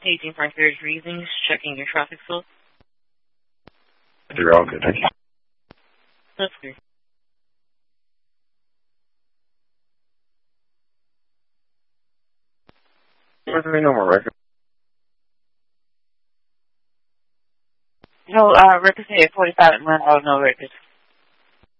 18 Frank Carriage Reasons, checking your traffic flow. You're all good, thank you. That's good. No more record. No, record say 45 at Monroe, no records.